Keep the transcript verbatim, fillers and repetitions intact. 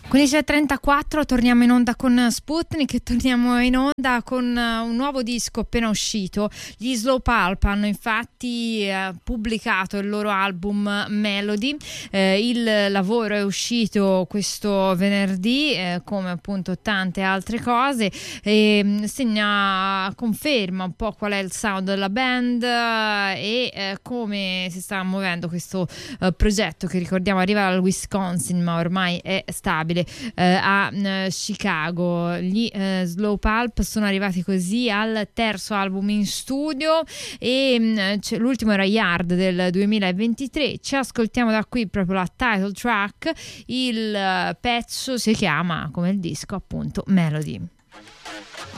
quindici e trentaquattro, torniamo in onda con Sputnik e torniamo in onda con un nuovo disco appena uscito. Gli Slow Pulp hanno infatti eh, pubblicato il loro album Melody. Eh, il lavoro è uscito questo venerdì, eh, come appunto tante altre cose, e segna, conferma un po' qual è il sound della band eh, e eh, come si sta muovendo questo eh, progetto che, ricordiamo, arriva dal Wisconsin ma ormai è stabile Eh, a eh, Chicago. Gli eh, Slow Pulp sono arrivati così al terzo album in studio e mh, cioè, l'ultimo era Yard del duemilaventitré. Ci ascoltiamo da qui proprio la title track. Il uh, pezzo si chiama, come il disco, appunto, Melody.